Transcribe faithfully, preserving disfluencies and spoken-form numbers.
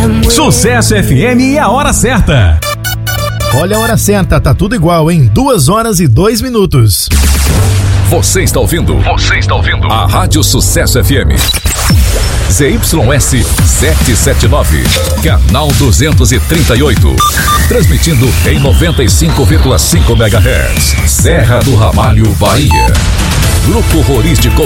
Sucesso F M e a hora certa. Olha a hora certa, tá tudo igual, hein? Duas horas e dois minutos. Você está ouvindo? Você está ouvindo? A Rádio Sucesso F M. Z Y S setecentos e setenta e nove, canal duzentos e trinta e oito. Transmitindo em noventa e cinco vírgula cinco megahertz. Serra do Ramalho, Bahia. Grupo Rurístico